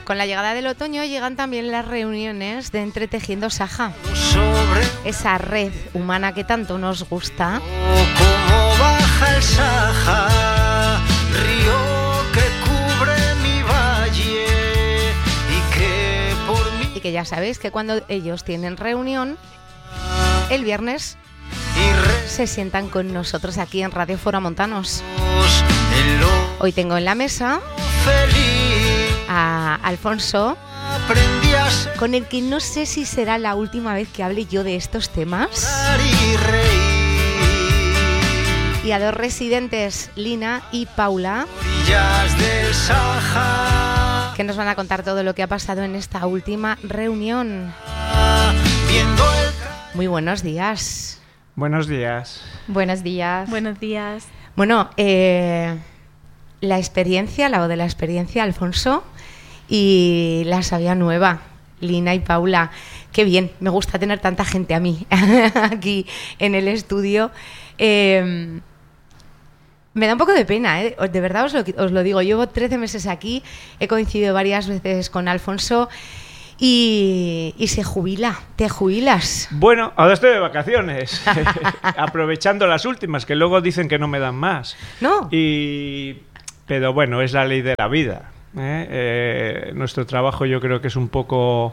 Con la llegada del otoño llegan también las reuniones de Entretejiendo Saja, esa red humana que tanto nos gusta. Como baja el Saja, río que cubre mi valle y que ya sabéis que cuando ellos tienen reunión, el viernes se sientan con nosotros aquí en Radio Foramontanos. Hoy tengo en la mesa a Alfonso, con el que no sé si será la última vez que hable yo de estos temas, y a dos residentes, Lina y Paula, que nos van a contar todo lo que ha pasado en esta última reunión. Muy buenos días. Buenos días. Buenos días. Buenos días. Bueno, la experiencia, la voz de la experiencia, Alfonso, y la sabia nueva, Lina y Paula. Qué bien, me gusta tener tanta gente a mí aquí en el estudio. Me da un poco de pena, ¿eh? De verdad os lo digo. Llevo 13 meses aquí, he coincidido varias veces con Alfonso y se jubila. ¿Te jubilas? Bueno, ahora estoy de vacaciones, aprovechando las últimas, que luego dicen que no me dan más. No. Pero bueno, es la ley de la vida. Nuestro trabajo yo creo que es un poco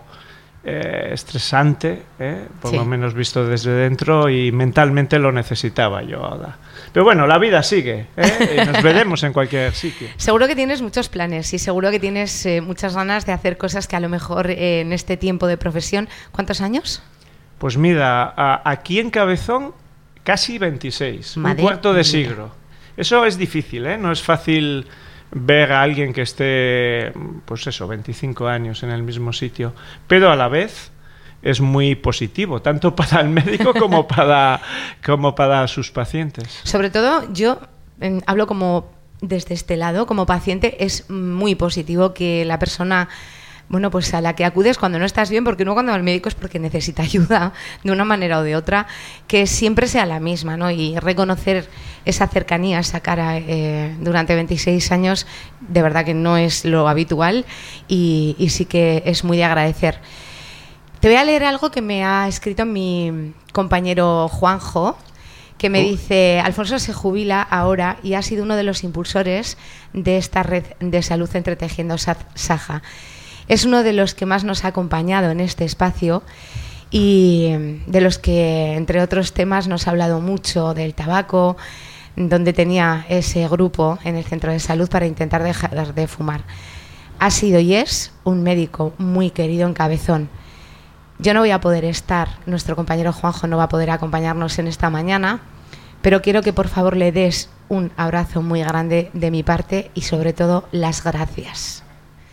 estresante, por Sí. lo menos visto desde dentro, y mentalmente lo necesitaba yo ahora. Pero bueno, la vida sigue, y nos veremos en cualquier sitio. Seguro que tienes muchos planes y seguro que tienes muchas ganas de hacer cosas que a lo mejor en este tiempo de profesión... ¿Cuántos años? Pues mira, aquí en Cabezón casi 26, Madre un cuarto de mía. siglo. Eso es difícil, no es fácil ver a alguien que esté, pues eso, 25 años en el mismo sitio, pero a la vez es muy positivo, tanto para el médico como para sus pacientes. Sobre todo, yo hablo como desde este lado, como paciente, es muy positivo que la persona, bueno, pues a la que acudes cuando no estás bien, porque uno cuando va al médico es porque necesita ayuda de una manera o de otra, que siempre sea la misma, ¿no? Y reconocer esa cercanía, esa cara durante 26 años, de verdad que no es lo habitual y sí que es muy de agradecer. Te voy a leer algo que me ha escrito mi compañero Juanjo, que me dice: Alfonso se jubila ahora y ha sido uno de los impulsores de esta red de salud Entretejiendo Saja. Es uno de los que más nos ha acompañado en este espacio y de los que, entre otros temas, nos ha hablado mucho del tabaco, donde tenía ese grupo en el centro de salud para intentar dejar de fumar. Ha sido y es un médico muy querido en Cabezón. Yo no voy a poder estar, nuestro compañero Juanjo no va a poder acompañarnos en esta mañana, pero quiero que por favor le des un abrazo muy grande de mi parte y sobre todo las gracias.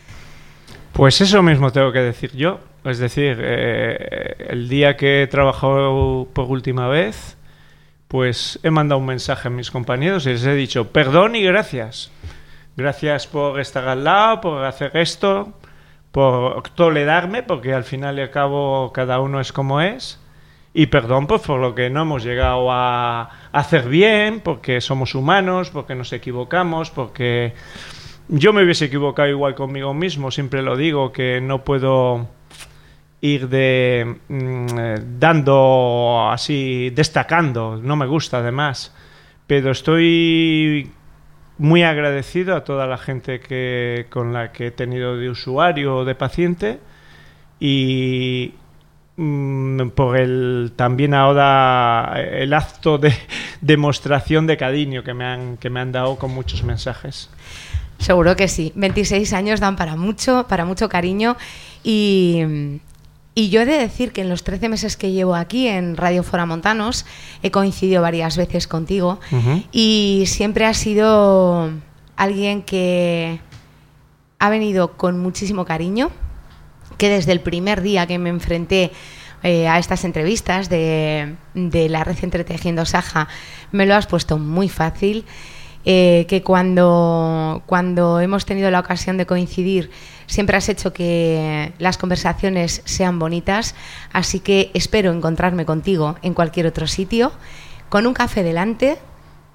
Pues eso mismo tengo que decir yo. Es decir, el día que he trabajado por última vez, pues he mandado un mensaje a mis compañeros y les he dicho perdón y gracias. Gracias por estar al lado, por hacer esto, por tolerarme, porque al final y al cabo cada uno es como es. Y perdón pues, por lo que no hemos llegado a hacer bien, porque somos humanos, porque nos equivocamos, porque yo me hubiese equivocado igual conmigo mismo. Siempre lo digo, que no puedo ir dando así, destacando. No me gusta además. Pero estoy muy agradecido a toda la gente con la que he tenido de usuario o de paciente y por también ahora el acto de demostración de cariño que me han dado con muchos mensajes. Seguro que sí. 26 años dan para mucho cariño y yo he de decir que en los 13 meses que llevo aquí en Radio Foramontanos he coincidido varias veces contigo. Uh-huh. Y siempre has sido alguien que ha venido con muchísimo cariño, que desde el primer día que me enfrenté a estas entrevistas de la red Entretejiendo Saja me lo has puesto muy fácil. Que cuando hemos tenido la ocasión de coincidir siempre has hecho que las conversaciones sean bonitas, así que espero encontrarme contigo en cualquier otro sitio, con un café delante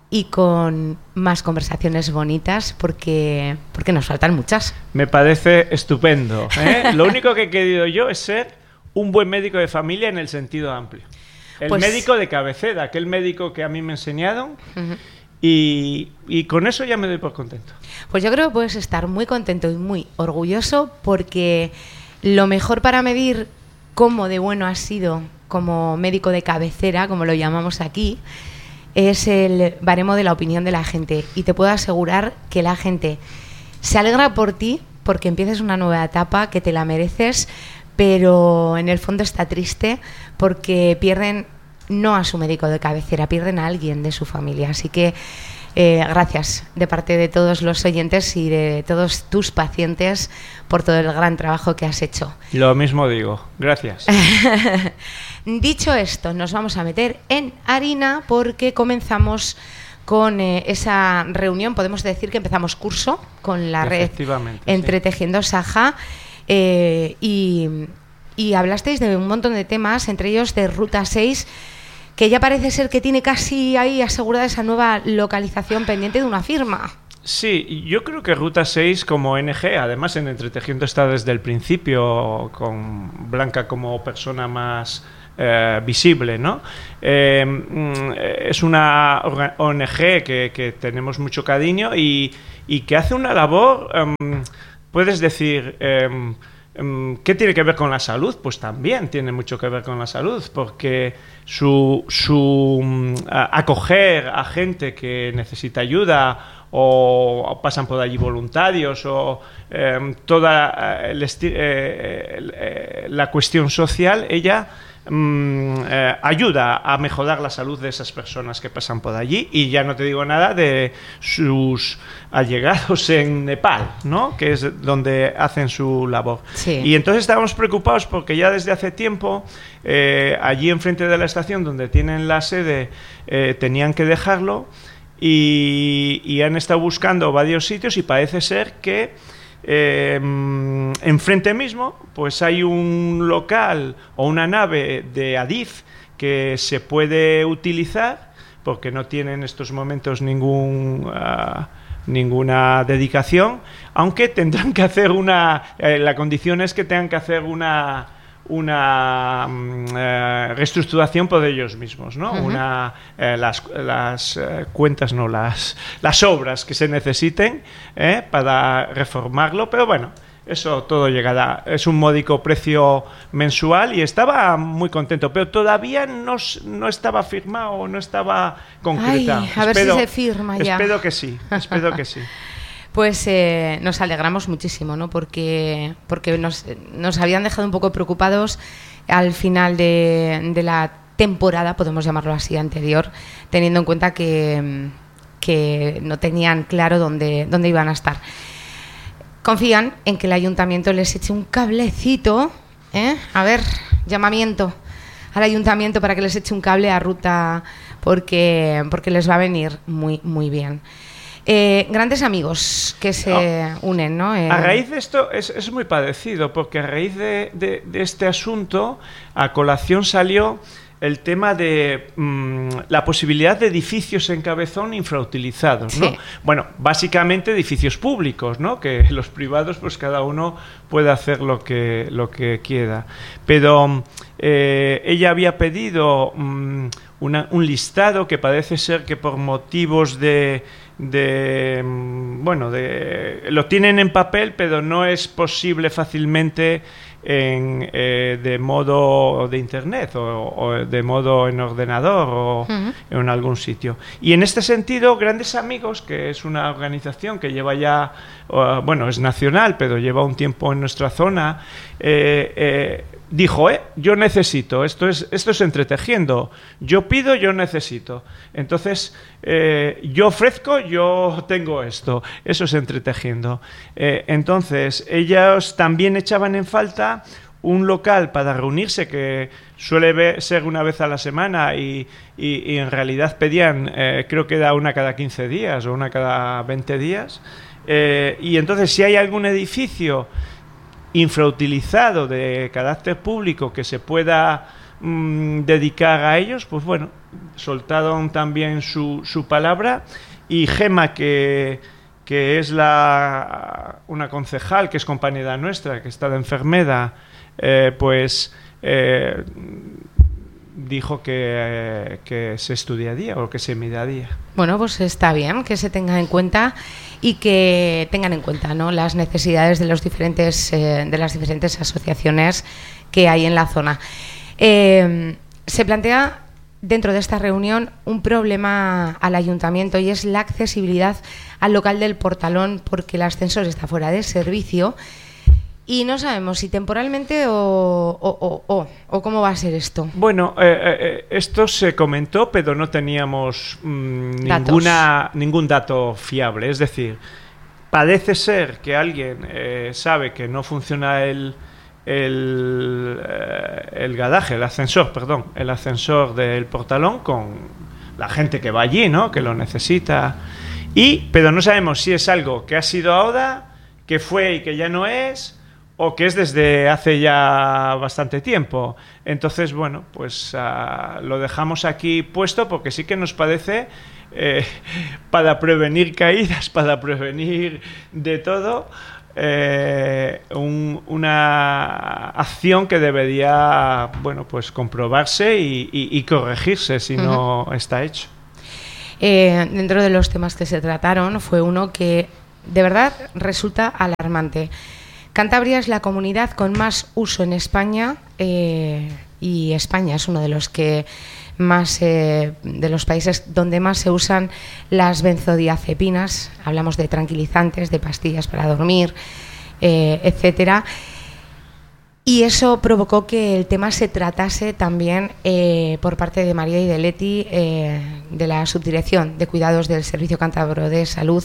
y con más conversaciones bonitas porque nos faltan muchas. Me parece estupendo, ¿eh? Lo único que he querido yo es ser un buen médico de familia en el sentido amplio. El médico de cabecera, aquel médico que a mí me enseñaron. Y con eso ya me doy por contento. Pues yo creo que puedes estar muy contento y muy orgulloso, porque lo mejor para medir cómo de bueno has sido como médico de cabecera, como lo llamamos aquí, es el baremo de la opinión de la gente. Y te puedo asegurar que la gente se alegra por ti porque empieces una nueva etapa, que te la mereces, pero en el fondo está triste porque pierden no a su médico de cabecera, pierden a alguien de su familia. Así que gracias de parte de todos los oyentes y de todos tus pacientes por todo el gran trabajo que has hecho. Lo mismo digo, gracias. Dicho esto, nos vamos a meter en harina porque comenzamos con esa reunión. Podemos decir que empezamos curso con la red Entretejiendo Saja, y hablasteis de un montón de temas, entre ellos de Ruta 6, que ya parece ser que tiene casi ahí asegurada esa nueva localización pendiente de una firma. Sí, yo creo que Ruta 6 como ONG, además en Entretejiendo está desde el principio, con Blanca como persona más visible, ¿no? Es una ONG que tenemos mucho cariño y que hace una labor, puedes decir... ¿qué tiene que ver con la salud? Pues también tiene mucho que ver con la salud, porque su acoger a gente que necesita ayuda o pasan por allí voluntarios o toda la cuestión social, ella ayuda a mejorar la salud de esas personas que pasan por allí, y ya no te digo nada de sus allegados en Nepal, ¿no? Que es donde hacen su labor. Sí. Y entonces estábamos preocupados porque ya desde hace tiempo allí enfrente de la estación donde tienen la sede tenían que dejarlo y han estado buscando varios sitios y parece ser que enfrente mismo pues hay un local o una nave de Adif que se puede utilizar porque no tiene en estos momentos ninguna dedicación, aunque tendrán que hacer la condición es que tengan que hacer una reestructuración por ellos mismos, ¿no? Uh-huh. Las cuentas, no, las obras que se necesiten para reformarlo, pero bueno, eso todo llegará. Es un módico precio mensual y estaba muy contento, pero todavía no estaba firmado, no estaba concretado. Ay, a ver si se firma ya. Espero que sí. Pues nos alegramos muchísimo, ¿no? Porque nos habían dejado un poco preocupados al final de la temporada, podemos llamarlo así, anterior, teniendo en cuenta que no tenían claro dónde iban a estar. Confían en que el ayuntamiento les eche un cablecito, a ver, llamamiento al ayuntamiento para que les eche un cable a Ruta, porque les va a venir muy, muy bien. Grandes amigos que se unen, ¿no? A raíz de esto es muy parecido, porque a raíz de este asunto a colación salió el tema de la posibilidad de edificios en Cabezón infrautilizados, ¿no? Sí. Bueno, básicamente edificios públicos, ¿no? Que los privados, pues cada uno puede hacer lo que quiera. Pero ella había pedido un listado que parece ser que por motivos lo tienen en papel, pero no es posible fácilmente de modo de internet o de modo en ordenador o en algún sitio. Y en este sentido, Grandes Amigos, que es una organización que lleva ya, es nacional, pero lleva un tiempo en nuestra zona, dijo, yo necesito, esto es Entretejiendo, yo pido, yo necesito. Entonces, yo ofrezco, yo tengo esto, eso es Entretejiendo. Entonces, ellos también echaban en falta un local para reunirse que suele ser una vez a la semana y en realidad pedían, creo que era una cada 15 días o una cada 20 días. Y entonces, si hay algún edificio infrautilizado de carácter público que se pueda dedicar a ellos, pues bueno, soltaron también su palabra. Y Gema, que es una concejal, que es compañera nuestra, que está de enfermedad, dijo que se estudiaría o que se miraría. Bueno, pues está bien que se tenga en cuenta y que tengan en cuenta, ¿no?, las necesidades de las diferentes asociaciones que hay en la zona. Se plantea dentro de esta reunión un problema al ayuntamiento, y es la accesibilidad al local del Portalón, porque el ascensor está fuera de servicio y no sabemos si temporalmente o cómo va a ser esto. Bueno, esto se comentó, pero no teníamos ningún dato fiable. Es decir, parece ser que alguien sabe que no funciona el garaje, el ascensor del Portalón, con la gente que va allí, ¿no?, que lo necesita, pero no sabemos si es algo que ha sido ahora, que fue y que ya no es, o que es desde hace ya bastante tiempo. Entonces, bueno, pues lo dejamos aquí puesto, porque sí que nos parece, para prevenir caídas, para prevenir de todo, una acción que debería, bueno, pues comprobarse y corregirse si no está hecho. Dentro de los temas que se trataron fue uno que de verdad resulta alarmante. Cantabria es la comunidad con más uso en España, y España es uno de los que más de los países donde más se usan las benzodiazepinas. Hablamos de tranquilizantes, de pastillas para dormir, etcétera. Y eso provocó que el tema se tratase también por parte de María y de Leti, de la Subdirección de Cuidados del Servicio Cántabro de Salud.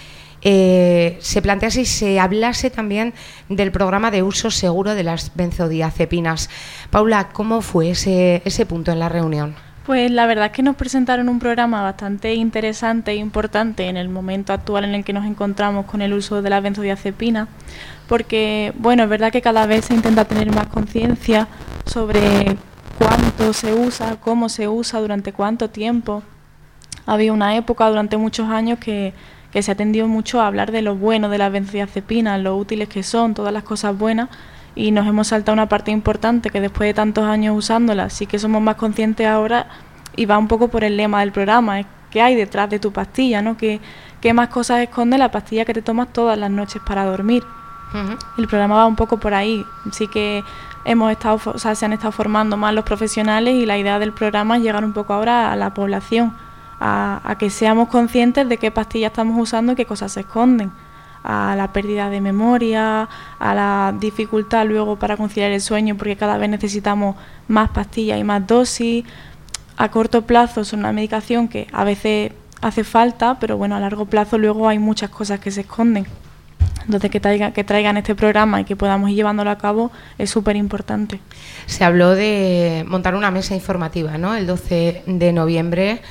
Se plantease y se hablase también del programa de uso seguro de las benzodiazepinas. Paula, ¿cómo fue ese punto en la reunión? Pues la verdad es que nos presentaron un programa bastante interesante e importante en el momento actual en el que nos encontramos con el uso de las benzodiazepinas, porque, bueno, es verdad que cada vez se intenta tener más conciencia sobre cuánto se usa, cómo se usa, durante cuánto tiempo. Había una época durante muchos años que se ha tendido mucho a hablar de lo bueno de las benzodiazepinas, lo útiles que son, todas las cosas buenas, y nos hemos saltado una parte importante, que después de tantos años usándolas sí que somos más conscientes ahora, y va un poco por el lema del programa, es qué hay detrás de tu pastilla, ¿no? ¿Qué más cosas esconde la pastilla que te tomas todas las noches para dormir? El programa va un poco por ahí. Sí que se han estado formando más los profesionales, y la idea del programa es llegar un poco ahora a la población, a que seamos conscientes de qué pastillas estamos usando y qué cosas se esconden, a la pérdida de memoria, a la dificultad luego para conciliar el sueño, porque cada vez necesitamos más pastillas y más dosis. A corto plazo son una medicación que a veces hace falta, pero bueno, a largo plazo luego hay muchas cosas que se esconden. Entonces, que traigan este programa y que podamos ir llevándolo a cabo es súper importante. Se habló de montar una mesa informativa, ¿no?, el 12 de noviembre,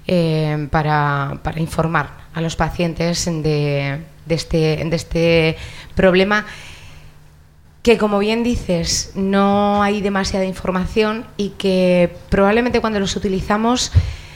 para informar a los pacientes de este problema, que, como bien dices, no hay demasiada información, y que probablemente cuando los utilizamos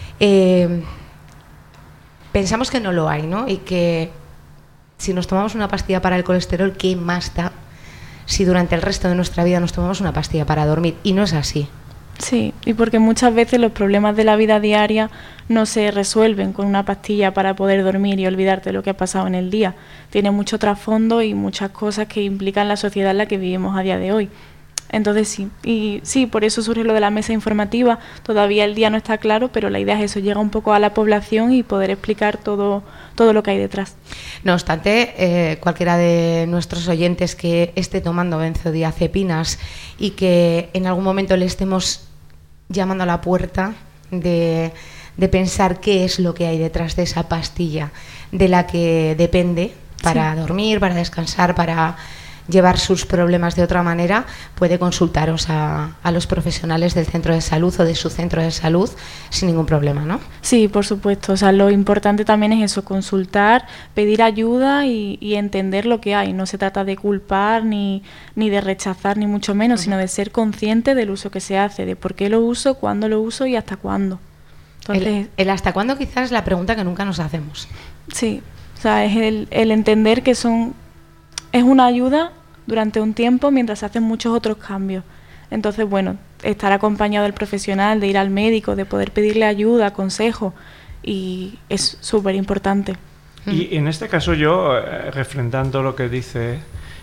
pensamos que no lo hay, ¿no? Y que si nos tomamos una pastilla para el colesterol, ¿qué más da si durante el resto de nuestra vida nos tomamos una pastilla para dormir? Y no es así. Sí, y porque muchas veces los problemas de la vida diaria no se resuelven con una pastilla para poder dormir y olvidarte de lo que ha pasado en el día. Tiene mucho trasfondo y muchas cosas que implican la sociedad en la que vivimos a día de hoy. Entonces sí, por eso surge lo de la mesa informativa. Todavía el día no está claro, pero la idea es eso, llegar un poco a la población y poder explicar todo lo que hay detrás. No obstante, cualquiera de nuestros oyentes que esté tomando benzodiazepinas y que en algún momento le estemos llamando a la puerta de pensar qué es lo que hay detrás de esa pastilla de la que depende para dormir, para descansar, para llevar sus problemas de otra manera, puede consultaros a los profesionales del centro de salud o de su centro de salud sin ningún problema, ¿no? Sí, por supuesto. O sea, lo importante también es eso, consultar, pedir ayuda y entender lo que hay. No se trata de culpar ni de rechazar, ni mucho menos, sino de ser consciente del uso que se hace, de por qué lo uso, cuándo lo uso y hasta cuándo. Entonces, el hasta cuándo quizás es la pregunta que nunca nos hacemos. Sí, o sea, es el entender que es una ayuda durante un tiempo mientras se hacen muchos otros cambios. Entonces, bueno, estar acompañado del profesional, de ir al médico, de poder pedirle ayuda, consejo, y es súper importante. Y en este caso yo, refrendando lo que dice,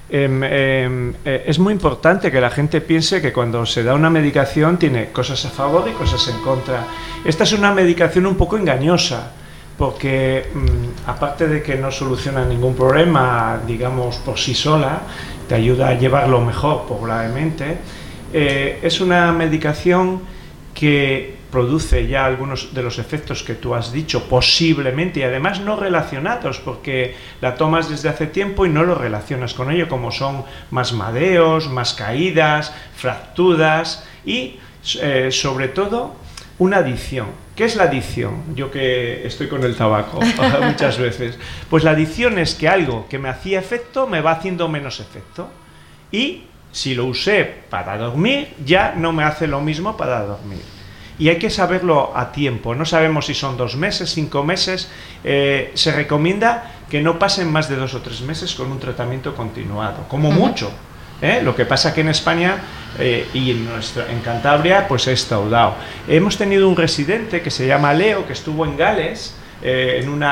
es muy importante que la gente piense que cuando se da una medicación tiene cosas a favor y cosas en contra. Esta es una medicación un poco engañosa, porque aparte de que no soluciona ningún problema, digamos, por sí sola, te ayuda a llevarlo mejor probablemente, es una medicación que produce ya algunos de los efectos que tú has dicho, posiblemente, y además no relacionados, porque la tomas desde hace tiempo y no lo relacionas con ello, como son más mareos, más caídas, fracturas y, sobre todo, una adicción. ¿Qué es la adicción? Yo que estoy con el tabaco muchas veces. Pues la adicción es que algo que me hacía efecto me va haciendo menos efecto. Y si lo usé para dormir, ya no me hace lo mismo para dormir. Y hay que saberlo a tiempo. No sabemos si son 2 meses, 5 meses. Se recomienda que no pasen más de 2 o 3 meses con un tratamiento continuado, como mucho. Lo que pasa que en España y en Cantabria pues es dado. Hemos tenido un residente que se llama Leo, que estuvo en Gales en un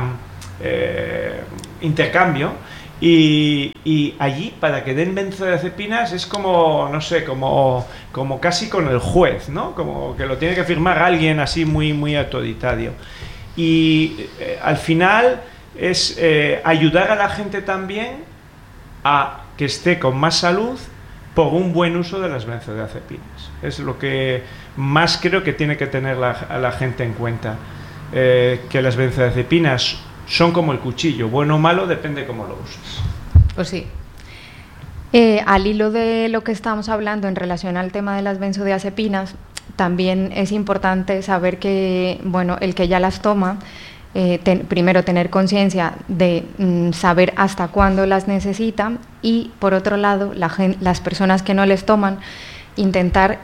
intercambio, y allí para que den benzodiazepinas es como, no sé, como casi con el juez, ¿no? Como que lo tiene que firmar alguien así muy, muy autoritario. Y al final es ayudar a la gente también a que esté con más salud por un buen uso de las benzodiazepinas. Es lo que más creo que tiene que tener a la gente en cuenta, que las benzodiazepinas son como el cuchillo, bueno o malo, depende cómo lo uses. Pues sí. Al hilo de lo que estamos hablando en relación al tema de las benzodiazepinas, también es importante saber que, bueno, el que ya las toma, primero tener conciencia de saber hasta cuándo las necesita, y por otro lado las personas que no les toman, intentar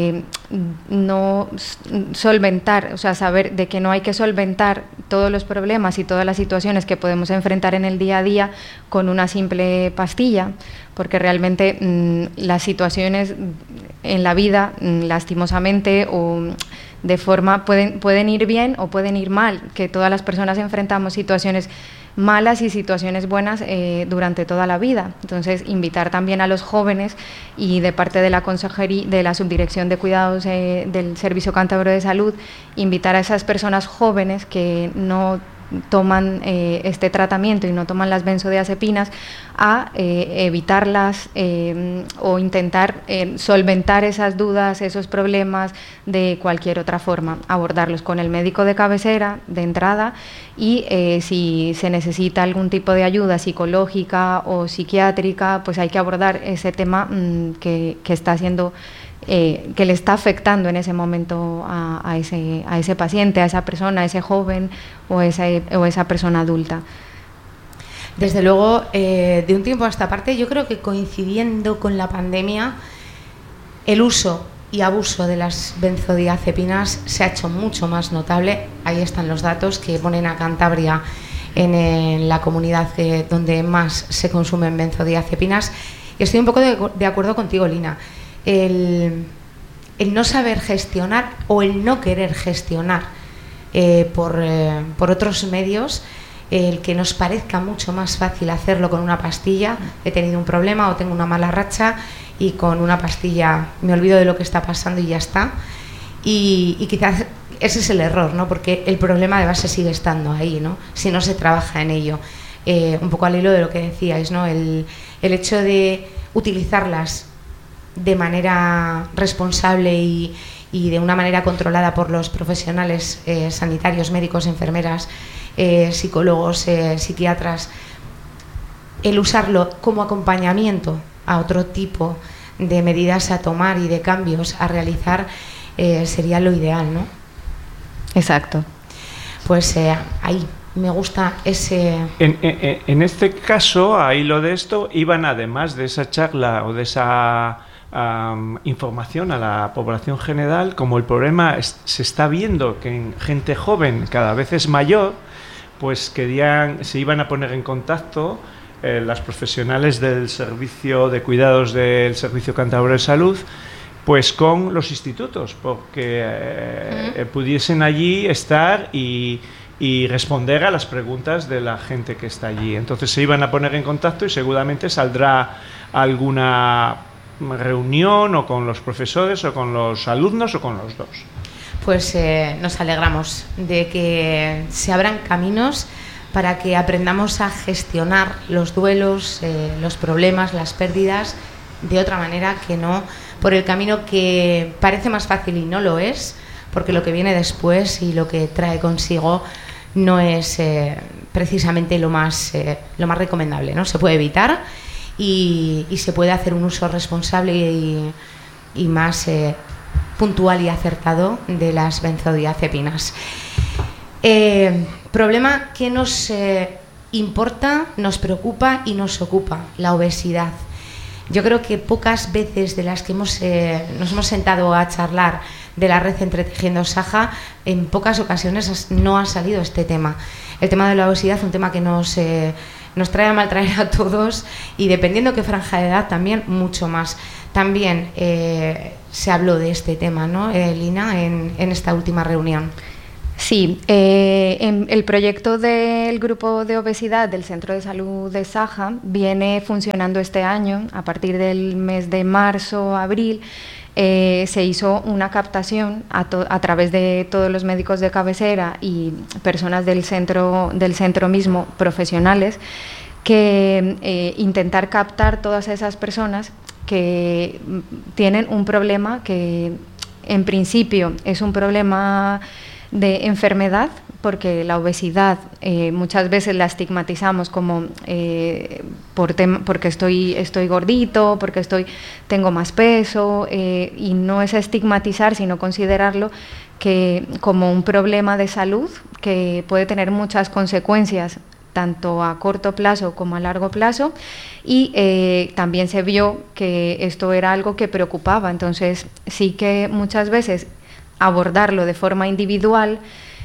no solventar, o sea, saber de que no hay que solventar todos los problemas y todas las situaciones que podemos enfrentar en el día a día con una simple pastilla, porque realmente las situaciones en la vida, lastimosamente o de forma, pueden ir bien o pueden ir mal, que todas las personas enfrentamos situaciones malas y situaciones buenas durante toda la vida. Entonces, invitar también a los jóvenes, y de parte de la consejería, de la Subdirección de Cuidados del Servicio Cántabro de Salud, invitar a esas personas jóvenes que no toman este tratamiento y no toman las benzodiazepinas a evitarlas o intentar solventar esas dudas, esos problemas de cualquier otra forma, abordarlos con el médico de cabecera de entrada, y si se necesita algún tipo de ayuda psicológica o psiquiátrica, pues hay que abordar ese tema que está haciendo que le está afectando en ese momento a ese paciente, a esa persona, a ese joven o esa persona adulta. Desde luego, de un tiempo a esta parte, yo creo que coincidiendo con la pandemia, el uso y abuso de las benzodiazepinas se ha hecho mucho más notable. Ahí están los datos que ponen a Cantabria en la comunidad donde más se consumen benzodiazepinas. Y estoy un poco de acuerdo contigo, Lina. El no saber gestionar o el no querer gestionar por otros medios, el que nos parezca mucho más fácil hacerlo con una pastilla. He tenido un problema o tengo una mala racha y con una pastilla me olvido de lo que está pasando y ya está. Y quizás ese es el error, ¿no? Porque el problema de base sigue estando ahí, ¿no? Si no se trabaja en ello. Un poco al hilo de lo que decíais, ¿no? El hecho de utilizarlas de manera responsable y de una manera controlada por los profesionales sanitarios, médicos, enfermeras, psicólogos, psiquiatras, el usarlo como acompañamiento a otro tipo de medidas a tomar y de cambios a realizar sería lo ideal, ¿no? Exacto. Pues ahí me gusta ese... En este caso, a hilo de esto, iban además de esa charla o de esa información a la población general, como el problema se está viendo que en gente joven cada vez es mayor, pues se iban a poner en contacto las profesionales del servicio de cuidados del Servicio Cántabro de Salud, pues con los institutos, porque pudiesen allí estar y responder a las preguntas de la gente que está allí. Entonces se iban a poner en contacto y seguramente saldrá alguna reunión o con los profesores o con los alumnos o con los dos. Pues nos alegramos de que se abran caminos para que aprendamos a gestionar los duelos, los problemas, las pérdidas de otra manera que no por el camino que parece más fácil y no lo es, porque lo que viene después y lo que trae consigo no es precisamente lo más recomendable, ¿no? Se puede evitar y se puede hacer un uso responsable y más puntual y acertado de las benzodiazepinas. Problema que nos importa, nos preocupa y nos ocupa, la obesidad. Yo creo que pocas veces de las que nos hemos sentado a charlar de la red Entretejiendo Saja, en pocas ocasiones no ha salido este tema. El tema de la obesidad es un tema que nos trae a maltraer a todos y dependiendo qué franja de edad también mucho más. También se habló de este tema, ¿no, Lina, en esta última reunión? Sí, en el proyecto del grupo de obesidad del Centro de Salud de Saja viene funcionando este año. A partir del mes de marzo, abril, se hizo una captación a través de todos los médicos de cabecera y personas del centro mismo, profesionales, que intentar captar todas esas personas que tienen un problema que en principio es un problema de enfermedad, porque la obesidad muchas veces la estigmatizamos como porque estoy gordito, porque tengo más peso, y no es estigmatizar, sino considerarlo como un problema de salud que puede tener muchas consecuencias, tanto a corto plazo como a largo plazo, y también se vio que esto era algo que preocupaba. Entonces sí que muchas veces abordarlo de forma individual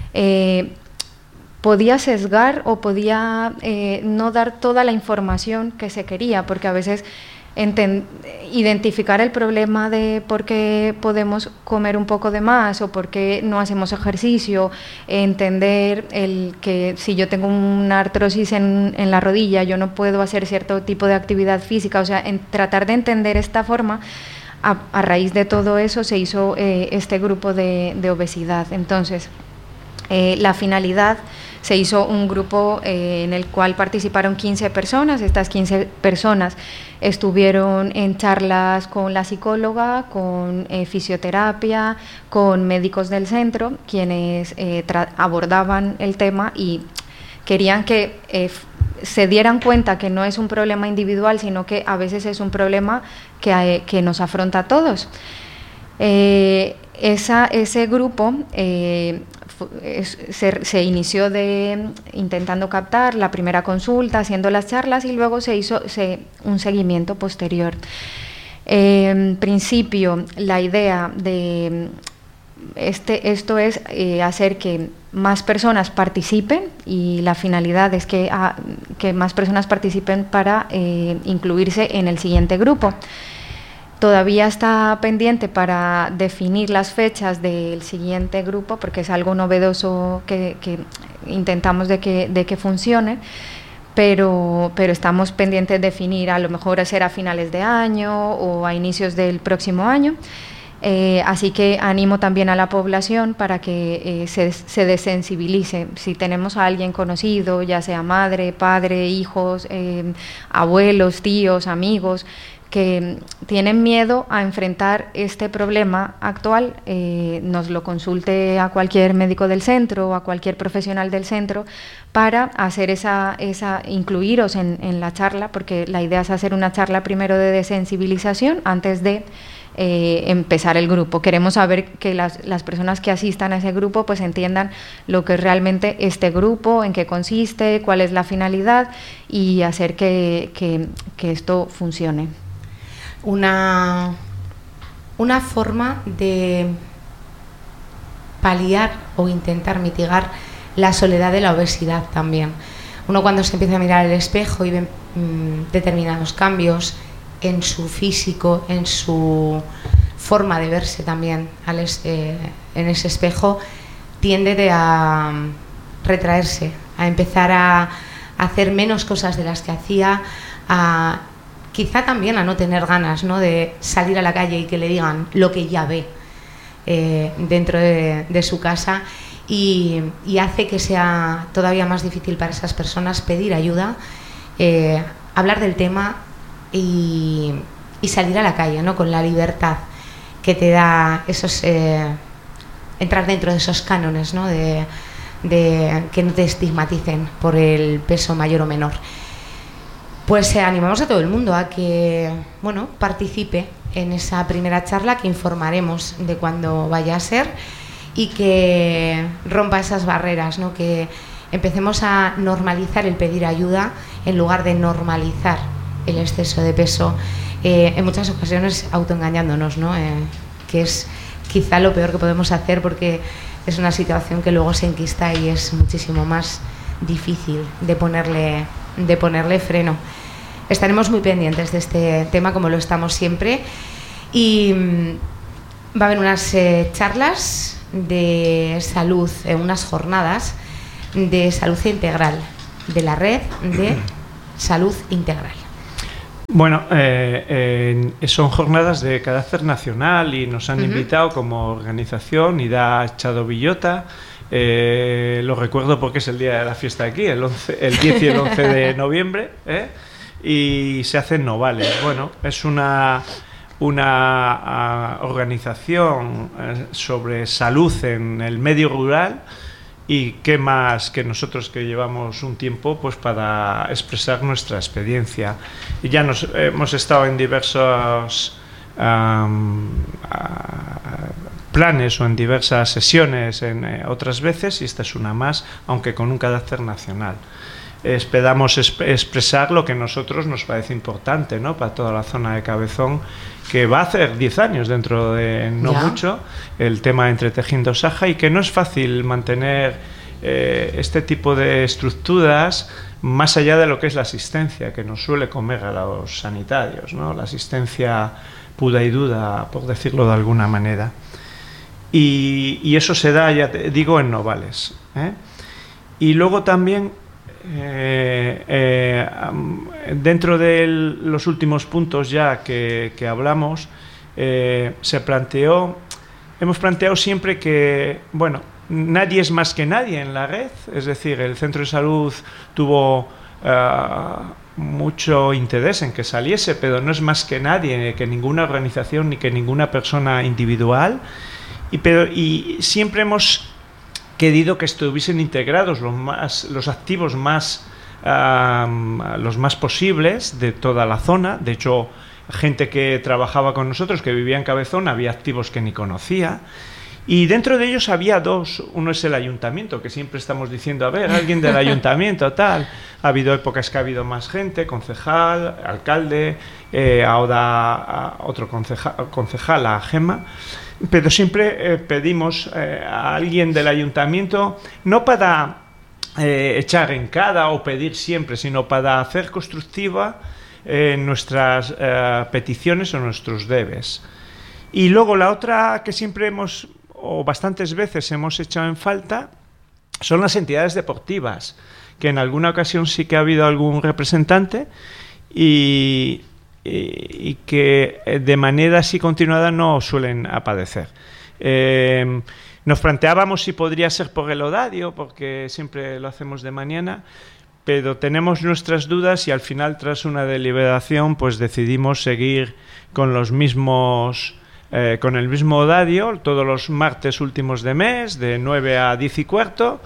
podía sesgar o podía no dar toda la información que se quería, porque a veces identificar el problema de por qué podemos comer un poco de más o por qué no hacemos ejercicio, entender que si yo tengo una artrosis en la rodilla, yo no puedo hacer cierto tipo de actividad física, o sea, tratar de entender esta forma. A raíz de todo eso se hizo este grupo de obesidad. Entonces, la finalidad, se hizo un grupo en el cual participaron 15 personas. Estas 15 personas estuvieron en charlas con la psicóloga, con fisioterapia, con médicos del centro, quienes abordaban el tema y querían que se dieran cuenta que no es un problema individual, sino que a veces es un problema que nos afronta a todos. Ese grupo se inició intentando captar la primera consulta, haciendo las charlas, y luego se hizo un seguimiento posterior. En principio, la idea de esto es hacer que más personas participen, y la finalidad es que más personas participen para incluirse en el siguiente grupo. Todavía está pendiente para definir las fechas del siguiente grupo, porque es algo novedoso que intentamos de que funcione, pero estamos pendientes de definir, a lo mejor será a finales de año o a inicios del próximo año. Así que animo también a la población para que se desensibilice. Si tenemos a alguien conocido, ya sea madre, padre, hijos, abuelos, tíos, amigos, que tienen miedo a enfrentar este problema actual, nos lo consulte a cualquier médico del centro o a cualquier profesional del centro para hacer incluiros en la charla, porque la idea es hacer una charla primero de desensibilización antes de empezar el grupo. Queremos saber que las personas que asistan a ese grupo pues entiendan lo que es realmente este grupo, en qué consiste, cuál es la finalidad y hacer que esto funcione. Una forma de paliar o intentar mitigar la soledad de la obesidad también. Uno cuando se empieza a mirar al espejo y ve determinados cambios en su físico, en su forma de verse también en ese espejo, tiende a retraerse, a empezar a hacer menos cosas de las que hacía, quizá también a no tener ganas, ¿no?, de salir a la calle y que le digan lo que ya ve dentro de su casa, y hace que sea todavía más difícil para esas personas pedir ayuda, hablar del tema y salir a la calle, ¿no?, con la libertad que te da entrar dentro de esos cánones, ¿no?, de que no te estigmaticen por el peso mayor o menor. Pues animamos a todo el mundo a que participe en esa primera charla, que informaremos de cuándo vaya a ser, y que rompa esas barreras, ¿no?, que empecemos a normalizar el pedir ayuda en lugar de normalizar el exceso de peso, en muchas ocasiones autoengañándonos, ¿no?, que es quizá lo peor que podemos hacer, porque es una situación que luego se enquista y es muchísimo más difícil de ponerle freno. Estaremos muy pendientes de este tema, como lo estamos siempre, y va a haber unas charlas de salud, unas jornadas de salud integral, de la red de salud integral. Bueno, son jornadas de carácter nacional y nos han invitado como organización IDA Chado Villota. Lo recuerdo porque es el día de la fiesta aquí, el 10 y el 11 de noviembre, y se hace en Novales. Bueno, es una organización sobre salud en el medio rural, y qué más que nosotros, que llevamos un tiempo pues para expresar nuestra experiencia. Y ya hemos estado en diversos planes o en diversas sesiones otras veces, y esta es una más, aunque con un carácter nacional. Esperamos expresar lo que a nosotros nos parece importante, ¿no?, para toda la zona de Cabezón, que va a hacer 10 años dentro de no mucho, el tema de Entretejiendo Saja, y que no es fácil mantener este tipo de estructuras más allá de lo que es la asistencia que nos suele comer a los sanitarios, ¿no?, la asistencia pura y dura, por decirlo de alguna manera. Y eso se da, ya te digo, en Novales, Y luego también dentro de los últimos puntos ya que hablamos, hemos planteado siempre que, nadie es más que nadie en la red, es decir, el centro de salud tuvo mucho interés en que saliese, pero no es más que nadie, que ninguna organización ni que ninguna persona individual, y siempre hemos querido que estuviesen integrados los activos los más posibles de toda la zona. De hecho, gente que trabajaba con nosotros, que vivía en Cabezón, había activos que ni conocía, y dentro de ellos había dos. Uno es el ayuntamiento, que siempre estamos diciendo, a ver, alguien del ayuntamiento, tal. Ha habido épocas que ha habido más gente, concejal, alcalde, ahora otro concejal, a Gemma. Pero siempre pedimos a alguien del ayuntamiento, no para echar en cara o pedir siempre, sino para hacer constructiva nuestras peticiones o nuestros debes. Y luego la otra que siempre o bastantes veces hemos echado en falta, son las entidades deportivas, que en alguna ocasión sí que ha habido algún representante, y que de manera así continuada no suelen aparecer. Nos planteábamos si podría ser por el horario, porque siempre lo hacemos de mañana, pero tenemos nuestras dudas y al final, tras una deliberación, pues decidimos seguir con los mismos... con el mismo horario, todos los martes últimos de mes, de 9 a 10 y cuarto.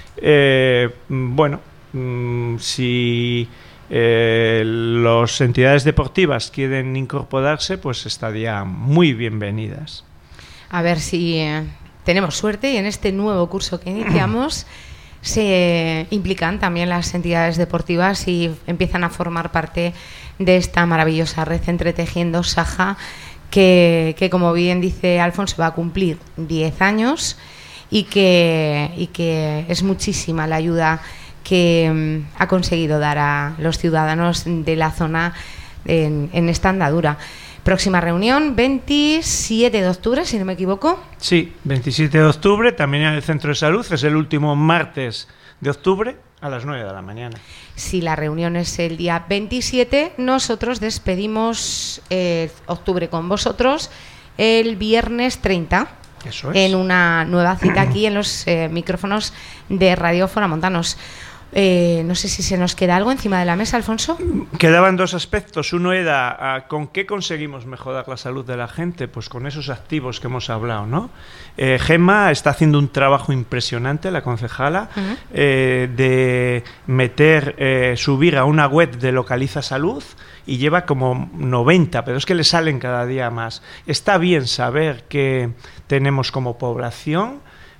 Si las entidades deportivas quieren incorporarse, pues estarían muy bienvenidas. A ver si tenemos suerte y en este nuevo curso que iniciamos se implican también las entidades deportivas y empiezan a formar parte de esta maravillosa red Entretejiendo Saja, que como bien dice Alfonso, va a cumplir 10 años y que es muchísima la ayuda que ha conseguido dar a los ciudadanos de la zona en esta andadura. Próxima reunión, 27 de octubre, si no me equivoco. Sí, 27 de octubre, también en el Centro de Salud, es el último martes de octubre a las 9 de la mañana. Si la reunión es el día 27, nosotros despedimos octubre con vosotros el viernes 30. Eso es. En una nueva cita aquí en los micrófonos de Radio Foramontanos. No sé si se nos queda algo encima de la mesa, Alfonso. Quedaban dos aspectos. Uno era ¿con qué conseguimos mejorar la salud de la gente? Pues con esos activos que hemos hablado, ¿no? Gemma está haciendo un trabajo impresionante, la concejala, de subir a una web de Localiza Salud, y lleva como 90, pero es que le salen cada día más. Está bien saber qué tenemos como población,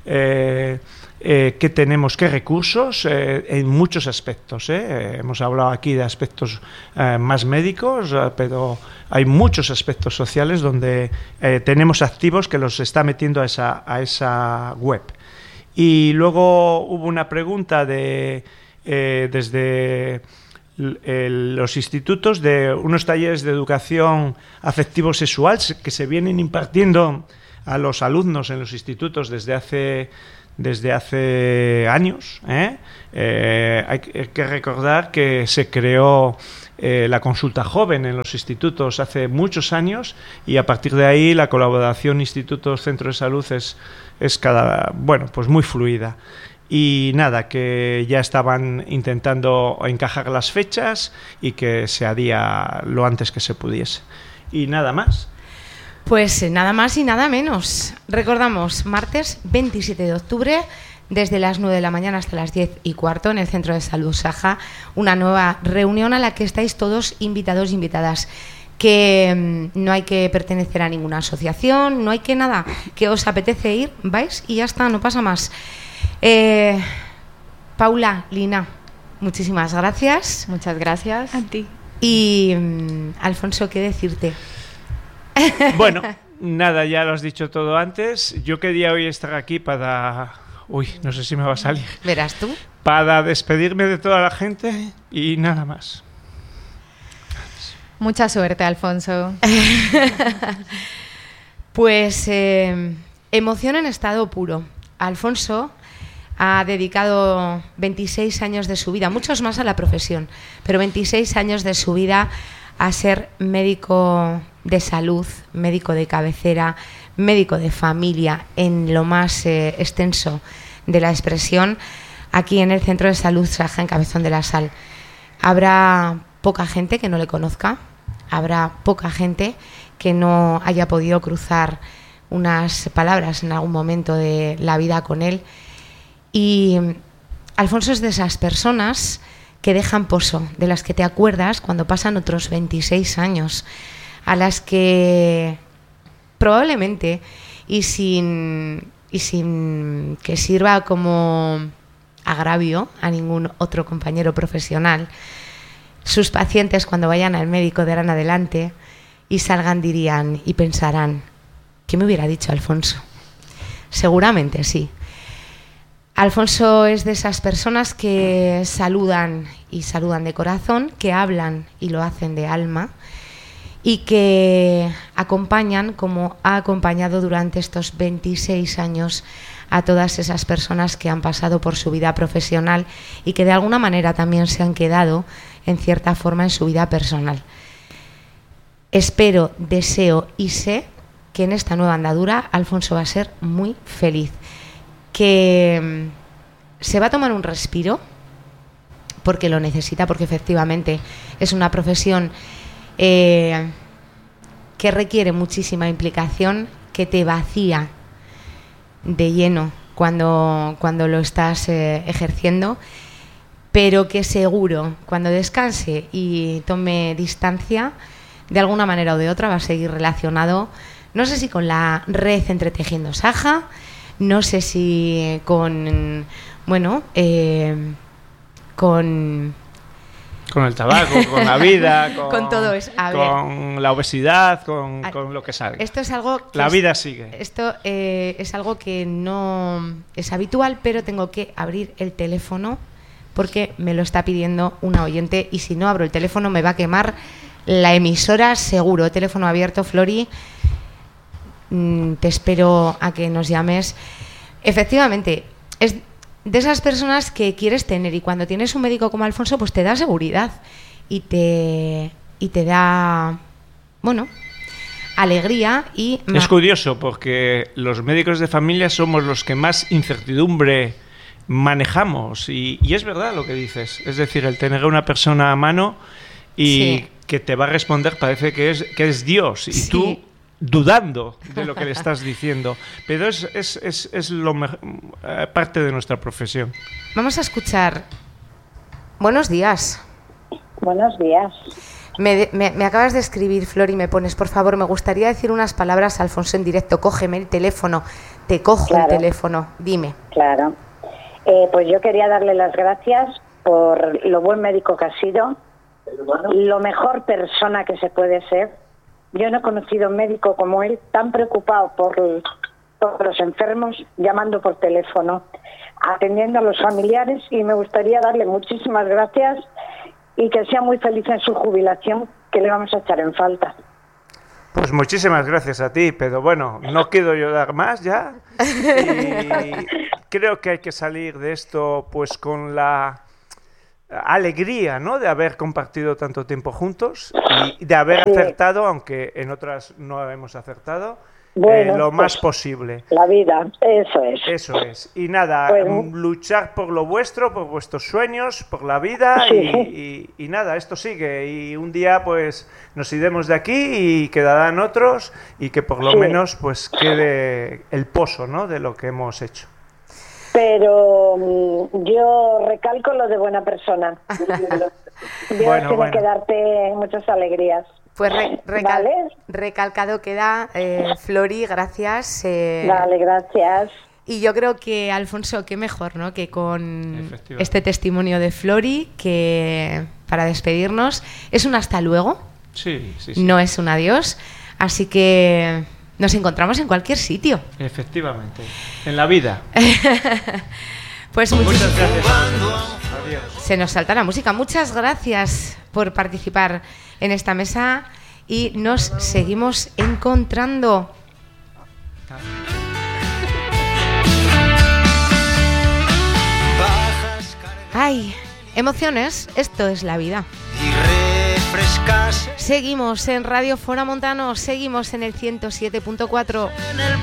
qué tenemos, qué recursos, en muchos aspectos. Hemos hablado aquí de aspectos más médicos, pero hay muchos aspectos sociales donde tenemos activos que los está metiendo a esa web. Y luego hubo una pregunta desde los institutos de unos talleres de educación afectivo-sexual que se vienen impartiendo a los alumnos en los institutos desde hace años. Hay que recordar que se creó la consulta joven en los institutos hace muchos años, y a partir de ahí la colaboración institutos-centro de salud es pues muy fluida. Y nada, que ya estaban intentando encajar las fechas y que se haría lo antes que se pudiese. Y nada más. Pues nada más y nada menos. Recordamos, martes 27 de octubre, desde las 9 de la mañana hasta las 10 y cuarto, en el Centro de Salud Saja, una nueva reunión a la que estáis todos invitados e invitadas. Que no hay que pertenecer a ninguna asociación, no hay que nada, que os apetece ir, vais y ya está, no pasa más. Paula, Lina, muchísimas gracias. Muchas gracias. A ti. Y Alfonso, ¿qué decirte? Bueno, nada, ya lo has dicho todo antes. Yo quería hoy estar aquí para... no sé si me va a salir. Verás tú. Para despedirme de toda la gente y nada más. Mucha suerte, Alfonso. Pues emoción en estado puro. Alfonso ha dedicado 26 años de su vida, muchos más a la profesión, pero 26 años de su vida a ser médico de salud, médico de cabecera, médico de familia, en lo más extenso de la expresión, aquí en el Centro de Salud Saja, en Cabezón de la Sal. Habrá poca gente que no le conozca, habrá poca gente que no haya podido cruzar unas palabras en algún momento de la vida con él. Y Alfonso es de esas personas que dejan pozo, de las que te acuerdas cuando pasan otros 26 años, a las que probablemente, y sin que sirva como agravio a ningún otro compañero profesional, sus pacientes cuando vayan al médico darán adelante y salgan, dirían y pensarán: ¿qué me hubiera dicho Alfonso? Seguramente sí. Alfonso es de esas personas que saludan y saludan de corazón, que hablan y lo hacen de alma, y que acompañan, como ha acompañado durante estos 26 años, a todas esas personas que han pasado por su vida profesional y que de alguna manera también se han quedado en cierta forma en su vida personal. Espero, deseo y sé que en esta nueva andadura Alfonso va a ser muy feliz, que se va a tomar un respiro porque lo necesita, porque efectivamente es una profesión que requiere muchísima implicación, que te vacía de lleno cuando lo estás ejerciendo, pero que seguro cuando descanse y tome distancia, de alguna manera o de otra va a seguir relacionado, no sé si con la red Entretejiendo Saja, no sé si con, bueno, con el tabaco, con la vida, con todo eso, con la obesidad, con lo que salga. Esto es algo que la vida sigue. Esto es algo que no es habitual, pero tengo que abrir el teléfono porque me lo está pidiendo una oyente, y si no abro el teléfono me va a quemar la emisora seguro. Teléfono abierto, Flori. Te espero a que nos llames. Efectivamente, es de esas personas que quieres tener, y cuando tienes un médico como Alfonso, pues te da seguridad y te da, bueno, alegría. Y es curioso porque los médicos de familia somos los que más incertidumbre manejamos, y es verdad lo que dices, es decir, el tener a una persona a mano y sí, que te va a responder, parece que es Dios, y sí, tú dudando de lo que le estás diciendo, pero es parte de nuestra profesión. Vamos a escuchar. Buenos días. Buenos días. Me acabas de escribir, Flor, y me pones, por favor, me gustaría decir unas palabras a Alfonso en directo. Cógeme el teléfono. Te cojo el teléfono. Dime. Claro. Pues yo quería darle las gracias por lo buen médico que ha sido, lo mejor persona que se puede ser. Yo no he conocido un médico como él, tan preocupado por los enfermos, llamando por teléfono, atendiendo a los familiares, y me gustaría darle muchísimas gracias y que sea muy feliz en su jubilación, que le vamos a echar en falta. Pues muchísimas gracias a ti, pero bueno, no quiero yo dar más ya. Y creo que hay que salir de esto pues con la alegría, ¿no?, de haber compartido tanto tiempo juntos y de haber acertado, aunque en otras no hemos acertado, bueno, lo más posible. La vida, eso es. Eso es. Y nada, luchar por lo vuestro, por vuestros sueños, por la vida, sí. y nada, esto sigue. Y un día pues nos iremos de aquí y quedarán otros, y que por lo menos pues quede el pozo, ¿no?, de lo que hemos hecho. Pero yo recalco lo de buena persona. Dios tiene que darte muchas alegrías. Pues ¿vale? Recalcado queda, Flori, gracias. Vale, gracias. Y yo creo que, Alfonso, qué mejor, ¿no?, que con este testimonio de Flori, que para despedirnos es un hasta luego. Sí. No es un adiós. Así que nos encontramos en cualquier sitio. Efectivamente. En la vida. Pues muchas gracias. Adiós. Se nos salta la música. Muchas gracias por participar en esta mesa y nos seguimos encontrando. Ay, emociones, esto es la vida. Seguimos en Radio Fora Montano, seguimos en el 107.4.